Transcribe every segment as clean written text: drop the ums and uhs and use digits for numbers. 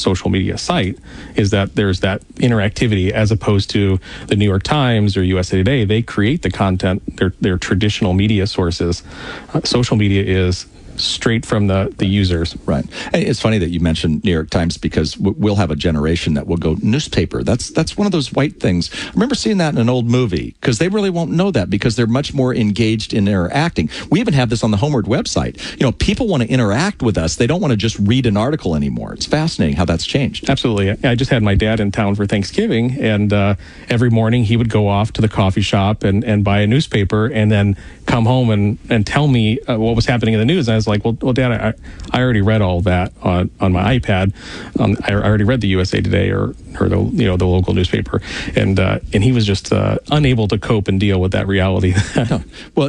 social media site is that there's that interactivity, as opposed to the New York Times or USA Today. They create the content, their traditional media sources. Social media is straight from the users. Right. And it's funny that you mentioned New York Times, because we'll have a generation that will go newspaper. That's one of those white things. I remember seeing that in an old movie, because they really won't know that, because they're much more engaged in interacting. We even have this on the Homeward website. People want to interact with us. They don't want to just read an article anymore. It's fascinating how that's changed. Absolutely. I just had my dad in town for Thanksgiving, and every morning he would go off to the coffee shop and buy a newspaper, and then come home and tell me what was happening in the news. And I was like, well, Dad, I already read all that on my iPad. I already read the USA Today or the the local newspaper, and he was just unable to cope and deal with that reality. No. Well,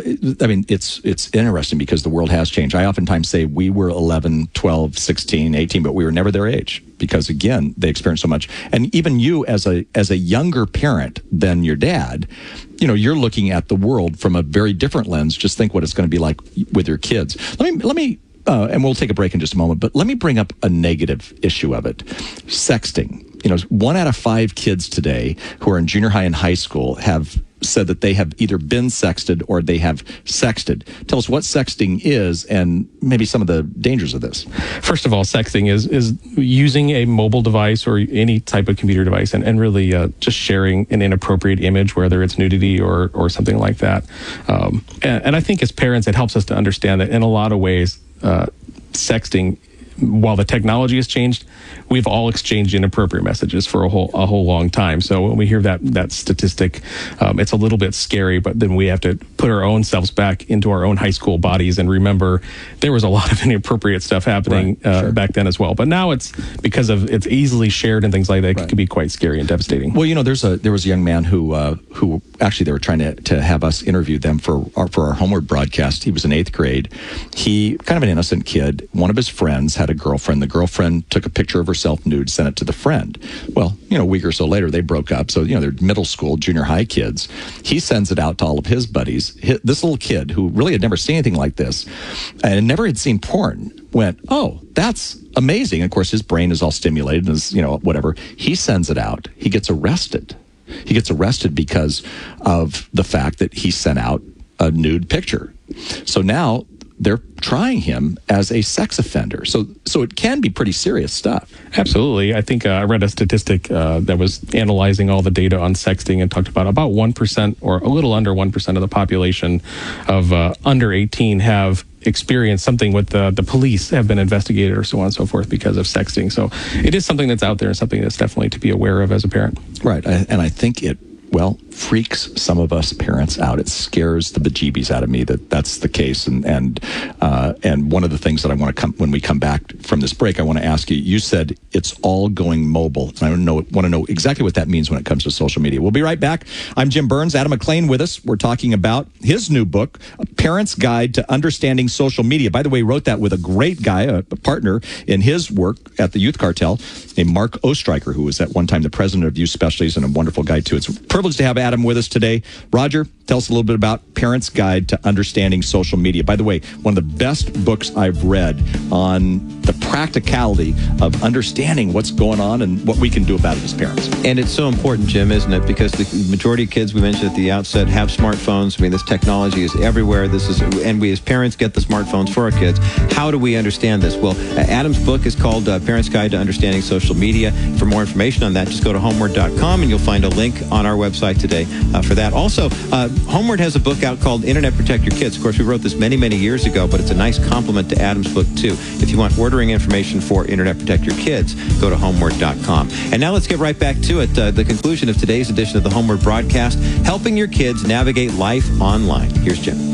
it's interesting, because the world has changed. I oftentimes say we were 11, 12, 16, 18, but we were never their age, because again, they experienced so much. And even you, as a younger parent than your dad, you're looking at the world from a very different lens. Just think what it's going to be like with your kids. Let me and we'll take a break in just a moment, but let me bring up a negative issue of it. Sexting. 1 out of 5 kids today who are in junior high and high school have said that they have either been sexted or they have sexted. Tell us what sexting is, and maybe some of the dangers of this. First of all, sexting is using a mobile device or any type of computer device and really just sharing an inappropriate image, whether it's nudity or something like that. And I think as parents, it helps us to understand that in a lot of ways, sexting, while the technology has changed, we've all exchanged inappropriate messages for a whole long time. So when we hear that statistic, it's a little bit scary, but then we have to put our own selves back into our own high school bodies and remember there was a lot of inappropriate stuff happening back then as well. But now it's because of it's easily shared and things like that, it can be quite scary and devastating. Well, there was a young man who actually they were trying to have us interview them for our Homeward broadcast. He was in 8th grade. He, kind of an innocent kid, one of his friends had a girlfriend. The girlfriend took a picture of herself nude, sent it to the friend. Well, a week or so later, they broke up. So, they're middle school, junior high kids. He sends it out to all of his buddies. This little kid, who really had never seen anything like this and never had seen porn, went, oh, that's amazing. And of course, his brain is all stimulated and whatever. He sends it out. He gets arrested. He gets arrested because of the fact that he sent out a nude picture. So now they're trying him as a sex offender. So it can be pretty serious stuff. Absolutely. I think I read a statistic that was analyzing all the data on sexting and talked about 1% or a little under 1% of the population of under 18 have experienced something with the police, have been investigated or so on and so forth because of sexting. So it is something that's out there and something that's definitely to be aware of as a parent. Right. And I think it freaks some of us parents out. It scares the bejeebies out of me that's the case. And one of the things that I want to when we come back from this break, I want to ask you. You said it's all going mobile. And I want to know exactly what that means when it comes to social media. We'll be right back. I'm Jim Burns. Adam McLean with us. We're talking about his new book, A Parent's Guide to Understanding Social Media. By the way, he wrote that with a great guy, a partner in his work at the Youth Cartel, named Mark Ostreicher, who was at one time the president of Youth Specialties and a wonderful guy too. It's a privilege to have Adam with us today. Roger, tell us a little bit about Parent's Guide to Understanding Social Media. By the way, one of the best books I've read on the practicality of understanding what's going on and what we can do about it as parents. And it's so important, Jim, isn't it? Because the majority of kids, we mentioned at the outset, have smartphones. This technology is everywhere. And we as parents get the smartphones for our kids. How do we understand this? Well, Adam's book is called Parent's Guide to Understanding Social Media. For more information on that, just go to homeward.com and you'll find a link on our website today for that. Also, Homeward has a book out called Internet Protect Your Kids. Of course, we wrote this many, many years ago, but it's a nice complement to Adam's book, too. If you want ordering information for Internet Protect Your Kids, go to homeward.com. And now let's get right back to it. The conclusion of today's edition of the Homeward broadcast, helping your kids navigate life online. Here's Jim.